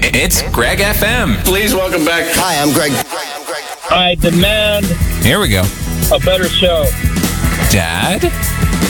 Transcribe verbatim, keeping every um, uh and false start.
It's Greg F M. Please welcome back. Hi, I'm Greg. I demand Here we go. a better show. Dad?